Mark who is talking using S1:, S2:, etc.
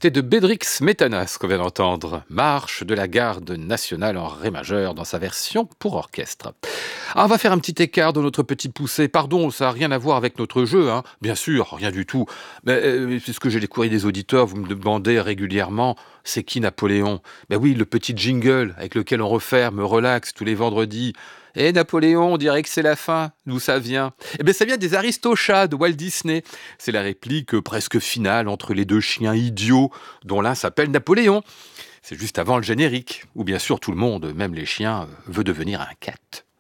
S1: C'était de Bédrix Métanas qu'on vient d'entendre. Marche de la garde nationale en ré majeur dans sa version pour orchestre. Ah, on va faire un petit écart dans notre petit poussé. Pardon, ça n'a rien à voir avec notre jeu, hein. Bien sûr, rien du tout. Mais puisque j'ai les courriers des auditeurs, vous me demandez régulièrement, c'est qui Napoléon? Ben oui, le petit jingle avec lequel on referme relax tous les vendredis. Et Napoléon, on dirait que c'est la fin. D'où ça vient? Eh bien, ça vient des Aristochats de Walt Disney. C'est la réplique presque finale entre les deux chiens idiots, dont l'un s'appelle Napoléon. C'est juste avant le générique, où bien sûr tout le monde, même les chiens, veut devenir un cat.